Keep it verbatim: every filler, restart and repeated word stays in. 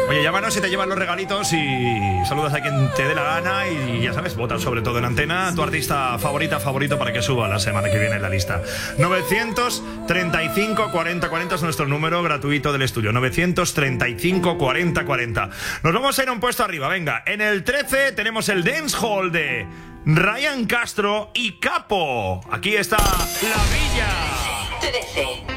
Oye, llámanos y te llevan los regalitos y saludas a quien te dé la gana y ya sabes, vota sobre todo en antena tu artista favorita, favorito para que suba la semana que viene en la lista. novecientos treinta y cinco cuarenta cuarenta es nuestro número gratuito del estudio. novecientos treinta y cinco cuarenta cuarenta. Nos vamos a ir a un puesto arriba, venga. En el trece tenemos el Dancehall de Ryan Castro y Capo. Aquí está La Villa. trece.